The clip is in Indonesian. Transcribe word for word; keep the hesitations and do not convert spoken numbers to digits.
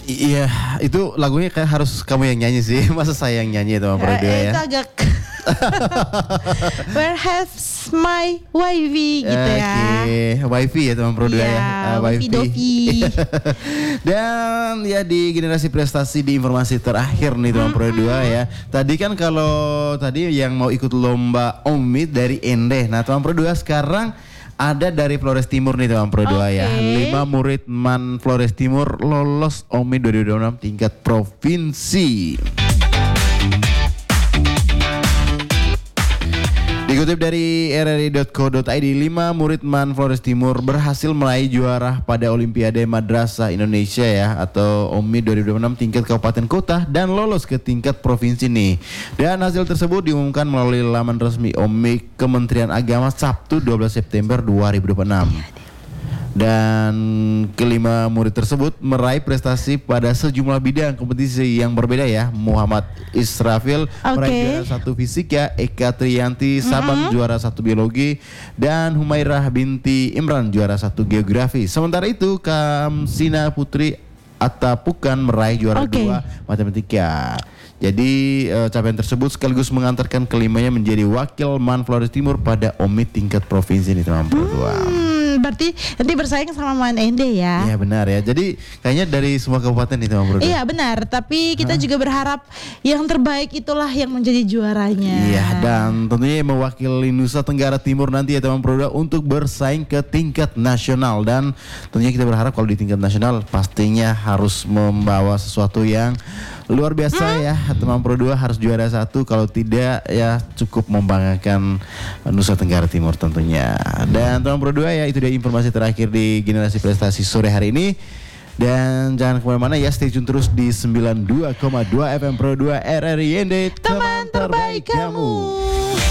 Iya, itu lagunya kayak harus kamu yang nyanyi sih. Masa saya yang nyanyi teman Pro dua ya? Itu agak Where has my wifey gitu ya. Oke, wifi ya teman Pro dua ya. Iya, Uh, wifi dovi. Dan ya di generasi prestasi di informasi terakhir nih teman Pro dua ya. Tadi kan kalau tadi yang mau ikut lomba Omid dari Ende. Nah teman Pro dua sekarang ada dari Flores Timur nih teman Pro dua ya. Lima murid Man Flores Timur lolos Omid dua ribu dua puluh enam tingkat provinsi. Dikutip dari r r i dot co dot i d, lima murid Man Flores Timur berhasil meraih juara pada Olimpiade Madrasah Indonesia ya atau Omid dua ribu dua puluh enam tingkat kabupaten kota dan lolos ke tingkat provinsi nih. Dan hasil tersebut diumumkan melalui laman resmi Omid Kementerian Agama Sabtu dua belas September dua ribu dua puluh enam. Dan kelima murid tersebut meraih prestasi pada sejumlah bidang kompetisi yang berbeda ya. Muhammad Israfil okay. meraih juara satu fisika, Eka Triyanti Saban mm-hmm. juara satu biologi, dan Humairah binti Imran juara satu geografi. Sementara itu Kamsina Putri Atapukan meraih juara okay. dua matematika. Jadi uh, capaian tersebut sekaligus mengantarkan kelimanya menjadi wakil Man Flores Timur pada Omid tingkat provinsi nih teman Pro dua. Berarti nanti bersaing sama Man Ende ya. Iya benar ya. Jadi kayaknya dari semua kabupaten itu teman Pro dua. Iya benar. Tapi kita Hah? juga berharap yang terbaik itulah yang menjadi juaranya. Iya, dan tentunya mewakili Nusa Tenggara Timur nanti ya teman Pro dua untuk bersaing ke tingkat nasional. Dan tentunya kita berharap kalau di tingkat nasional pastinya harus membawa sesuatu yang luar biasa hmm? ya. Teman Pro dua harus juara satu, kalau tidak ya cukup membanggakan Nusa Tenggara Timur tentunya. Dan teman Pro dua ya, itu dia informasi terakhir di generasi prestasi sore hari ini. Dan jangan kemana-mana ya, stay tune terus di sembilan puluh dua koma dua F M Pro dua R R I N D, teman terbaik kamu.